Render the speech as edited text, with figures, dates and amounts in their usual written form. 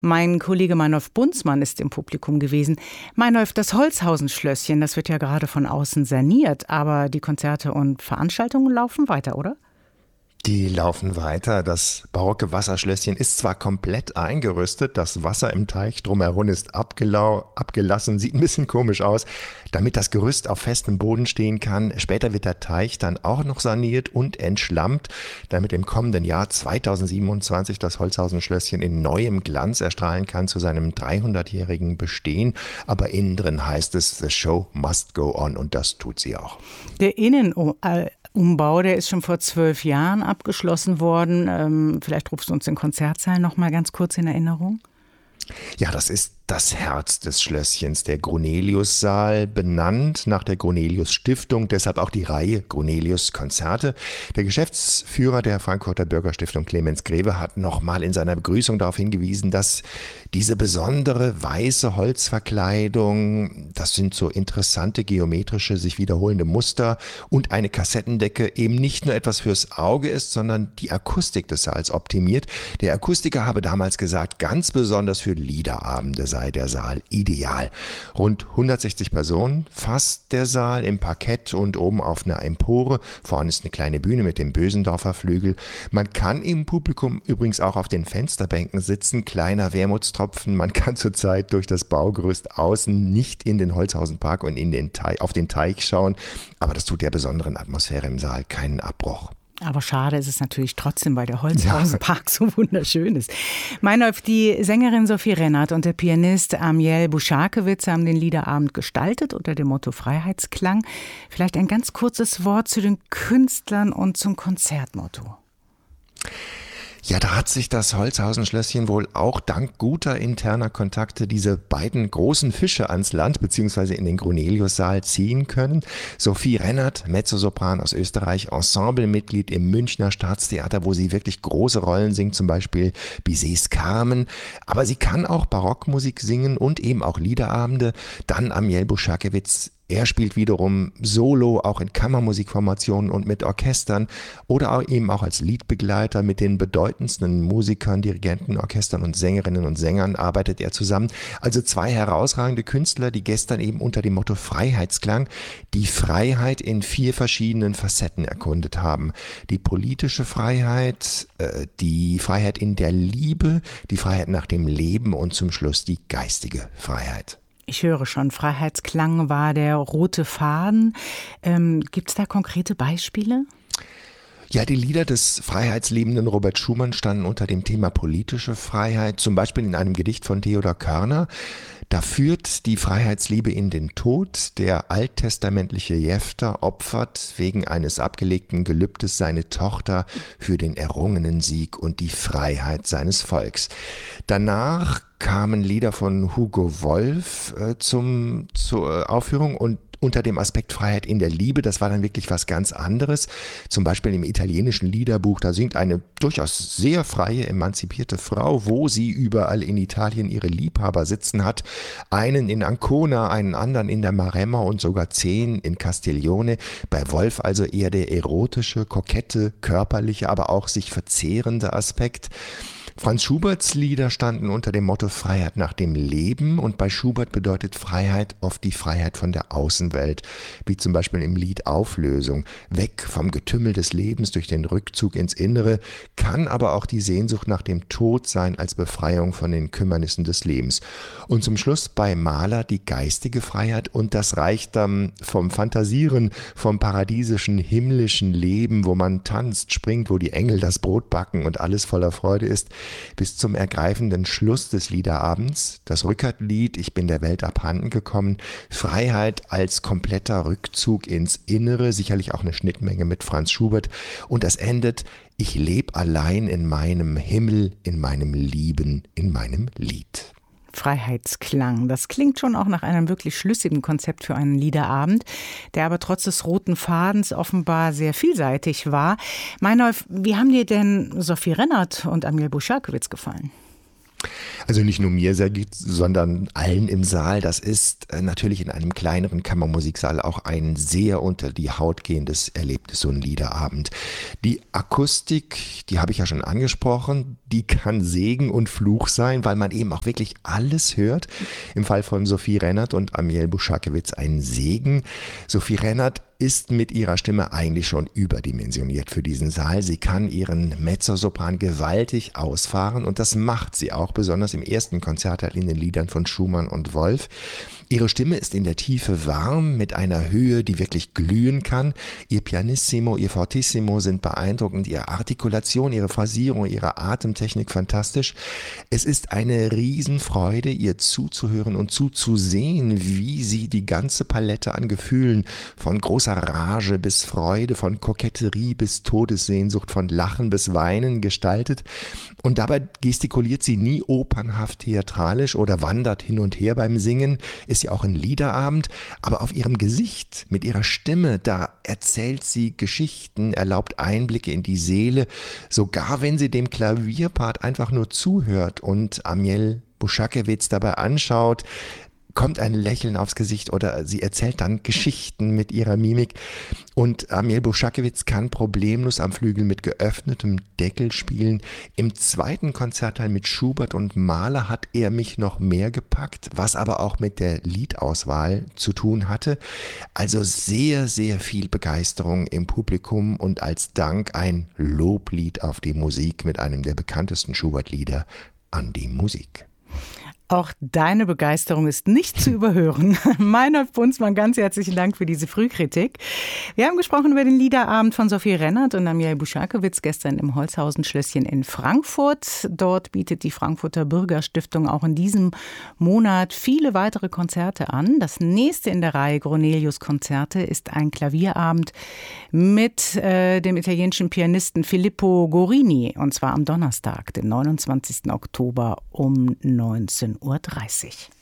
Mein Kollege Meinolf Bunzmann ist im Publikum gewesen. Meinolf, das Holzhausen-Schlösschen, das wird ja gerade von außen saniert, aber die Konzerte und Veranstaltungen laufen weiter, oder? Die laufen weiter. Das barocke Wasserschlösschen ist zwar komplett eingerüstet, das Wasser im Teich drumherum ist abgelassen, sieht ein bisschen komisch aus, damit das Gerüst auf festem Boden stehen kann. Später wird der Teich dann auch noch saniert und entschlammt, damit im kommenden Jahr 2027 das Holzhausen-Schlösschen in neuem Glanz erstrahlen kann zu seinem 300-jährigen Bestehen. Aber innen drin heißt es, the show must go on, und das tut sie auch. Der Umbau, der ist schon vor 12 Jahren abgeschlossen worden. Vielleicht rufst du uns den Konzertsaal noch mal ganz kurz in Erinnerung. Ja, das ist das Herz des Schlösschens, der Grunelius-Saal, benannt nach der Grunelius-Stiftung, deshalb auch die Reihe Grunelius-Konzerte. Der Geschäftsführer der Frankfurter Bürgerstiftung, Clemens Greve, hat nochmal in seiner Begrüßung darauf hingewiesen, dass diese besondere weiße Holzverkleidung, das sind so interessante geometrische, sich wiederholende Muster und eine Kassettendecke eben nicht nur etwas fürs Auge ist, sondern die Akustik des Saals optimiert. Der Akustiker habe damals gesagt, ganz besonders für Liederabende sei der Saal ideal. Rund 160 Personen fasst der Saal im Parkett und oben auf einer Empore. Vorne ist eine kleine Bühne mit dem Bösendorfer Flügel. Man kann im Publikum übrigens auch auf den Fensterbänken sitzen. Kleiner Wermutstropfen, man kann zurzeit durch das Baugerüst außen nicht in den Holzhausenpark und auf den Teich schauen. Aber das tut der besonderen Atmosphäre im Saal keinen Abbruch. Aber schade ist es natürlich trotzdem, weil der Holzhausenpark so wunderschön ist. Meinolf, die Sängerin Sophie Rennert und der Pianist Amiel Buschakewitz haben den Liederabend gestaltet unter dem Motto Freiheitsklang. Vielleicht ein ganz kurzes Wort zu den Künstlern und zum Konzertmotto. Ja, da hat sich das Holzhausen-Schlösschen wohl auch dank guter interner Kontakte diese beiden großen Fische ans Land bzw. in den Grunelius-Saal ziehen können. Sophie Rennert, Mezzosopran aus Österreich, Ensemblemitglied im Münchner Staatstheater, wo sie wirklich große Rollen singt, zum Beispiel Bizets Carmen. Aber sie kann auch Barockmusik singen und eben auch Liederabende. Dann Amiel Buschakewitz. Er spielt wiederum Solo, auch in Kammermusikformationen und mit Orchestern oder auch eben auch als Liedbegleiter mit den bedeutendsten Musikern, Dirigenten, Orchestern und Sängerinnen und Sängern arbeitet er zusammen. Also zwei herausragende Künstler, die gestern eben unter dem Motto Freiheitsklang die Freiheit in 4 verschiedenen Facetten erkundet haben. Die politische Freiheit, die Freiheit in der Liebe, die Freiheit nach dem Leben und zum Schluss die geistige Freiheit. Ich höre schon, Freiheitsklang war der rote Faden. Gibt es da konkrete Beispiele? Ja, die Lieder des freiheitsliebenden Robert Schumann standen unter dem Thema politische Freiheit, zum Beispiel in einem Gedicht von Theodor Körner. Da führt die Freiheitsliebe in den Tod. Der alttestamentliche Jefter opfert wegen eines abgelegten Gelübdes seine Tochter für den errungenen Sieg und die Freiheit seines Volks. Danach kamen Lieder von Hugo Wolf zur Aufführung und unter dem Aspekt Freiheit in der Liebe, das war dann wirklich was ganz anderes. Zum Beispiel im italienischen Liederbuch, da singt eine durchaus sehr freie, emanzipierte Frau, wo sie überall in Italien ihre Liebhaber sitzen hat. Einen in Ancona, einen anderen in der Maremma und sogar 10 in Castiglione. Bei Wolf also eher der erotische, kokette, körperliche, aber auch sich verzehrende Aspekt. Franz Schuberts Lieder standen unter dem Motto Freiheit nach dem Leben, und bei Schubert bedeutet Freiheit oft die Freiheit von der Außenwelt, wie zum Beispiel im Lied Auflösung. Weg vom Getümmel des Lebens durch den Rückzug ins Innere, kann aber auch die Sehnsucht nach dem Tod sein als Befreiung von den Kümmernissen des Lebens. Und zum Schluss bei Mahler die geistige Freiheit, und das reicht dann vom Fantasieren, vom paradiesischen, himmlischen Leben, wo man tanzt, springt, wo die Engel das Brot backen und alles voller Freude ist, bis zum ergreifenden Schluss des Liederabends, das Rückertlied Ich bin der Welt abhanden gekommen, Freiheit als kompletter Rückzug ins Innere, sicherlich auch eine Schnittmenge mit Franz Schubert, und es endet Ich leb allein in meinem Himmel, in meinem Lieben, in meinem Lied. Freiheitsklang. Das klingt schon auch nach einem wirklich schlüssigen Konzept für einen Liederabend, der aber trotz des roten Fadens offenbar sehr vielseitig war. Meinolf, wie haben dir denn Sophie Rennert und Amiel Buschakewitz gefallen? Also nicht nur mir sehr gut, sondern allen im Saal. Das ist natürlich in einem kleineren Kammermusiksaal auch ein sehr unter die Haut gehendes Erlebnis, so ein Liederabend. Die Akustik, die habe ich ja schon angesprochen, die kann Segen und Fluch sein, weil man eben auch wirklich alles hört. Im Fall von Sophie Rennert und Amiel Bušakewitz ein Segen. Sophie Rennert ist mit ihrer Stimme eigentlich schon überdimensioniert für diesen Saal. Sie kann ihren Mezzosopran gewaltig ausfahren und das macht sie auch, besonders im ersten Konzertteil in den Liedern von Schumann und Wolf. Ihre Stimme ist in der Tiefe warm, mit einer Höhe, die wirklich glühen kann. Ihr Pianissimo, ihr Fortissimo sind beeindruckend, ihre Artikulation, ihre Phrasierung, ihre Atemtechnik fantastisch. Es ist eine Riesenfreude, ihr zuzuhören und zuzusehen, wie sie die ganze Palette an Gefühlen, von großer Rage bis Freude, von Koketterie bis Todessehnsucht, von Lachen bis Weinen gestaltet. Und dabei gestikuliert sie nie opernhaft theatralisch oder wandert hin und her beim Singen, ist ja auch ein Liederabend, aber auf ihrem Gesicht, mit ihrer Stimme, da erzählt sie Geschichten, erlaubt Einblicke in die Seele, sogar wenn sie dem Klavierpart einfach nur zuhört und Amiel Bušakewitz dabei anschaut, kommt ein Lächeln aufs Gesicht oder sie erzählt dann Geschichten mit ihrer Mimik. Und Amiel Bušakewitz kann problemlos am Flügel mit geöffnetem Deckel spielen. Im zweiten Konzertteil mit Schubert und Mahler hat er mich noch mehr gepackt, was aber auch mit der Liedauswahl zu tun hatte. Also sehr, sehr viel Begeisterung im Publikum und als Dank ein Loblied auf die Musik mit einem der bekanntesten Schubert-Lieder, An die Musik. Auch deine Begeisterung ist nicht zu überhören. Meinolf Bunzmann, ganz herzlichen Dank für diese Frühkritik. Wir haben gesprochen über den Liederabend von Sophie Rennert und Amiel Bušakewitz gestern im Holzhausen-Schlösschen in Frankfurt. Dort bietet die Frankfurter Bürgerstiftung auch in diesem Monat viele weitere Konzerte an. Das nächste in der Reihe Gronelius-Konzerte ist ein Klavierabend mit dem italienischen Pianisten Filippo Gorini, und zwar am Donnerstag, den 29. Oktober um 19:30 Uhr.